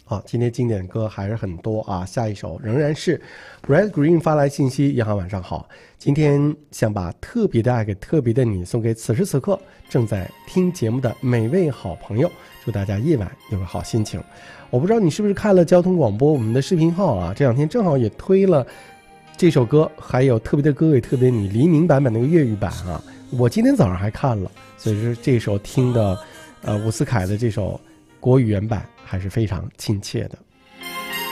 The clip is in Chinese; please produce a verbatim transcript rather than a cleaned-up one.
啊，今天经典歌还是很多啊。下一首仍然是 Red Green 发来信息，杨涵晚上好，今天想把特别的爱给特别的你送给此时此刻正在听节目的每位好朋友，祝大家夜晚有个好心情。我不知道你是不是看了交通广播我们的视频号啊，这两天正好也推了这首歌，还有特别的歌给特别你黎明版本那个粤语版啊，我今天早上还看了，所以说这首听的呃伍思凯的这首国语原版还是非常亲切的。